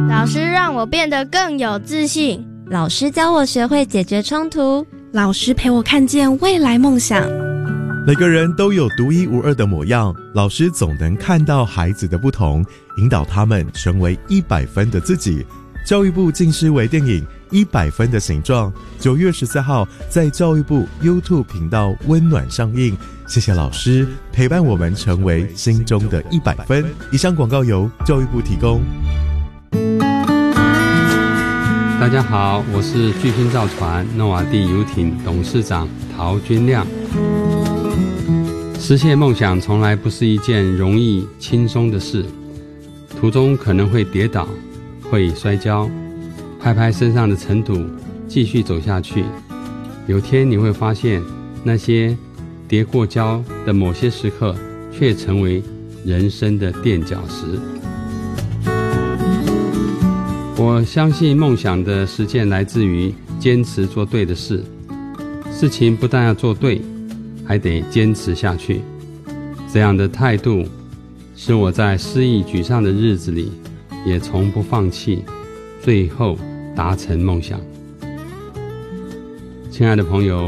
老师让我变得更有自信， 老师教我学会解决冲突， 老师陪我看见未来梦想。 每个人都有独一无二的模样，老师总能看到孩子的不同，引导他们成为100分的自己。教育部近视微电影100分的形状，9月14号在教育部 YouTube 频道温暖上映。谢谢老师陪伴我们成为心中的100分。以上广告由教育部提供。 大家好，我是巨星造船诺瓦地游艇董事长陶君亮。实现梦想从来不是一件容易轻松的事，途中可能会跌倒，会摔跤，拍拍身上的尘土，继续走下去。有天你会发现，那些跌过跤的某些时刻，却成为人生的垫脚石。我相信梦想的实践来自于坚持做对的事，事情不但要做对，还得坚持下去。这样的态度使我在失意沮丧的日子里也从不放弃，最后达成梦想。亲爱的朋友，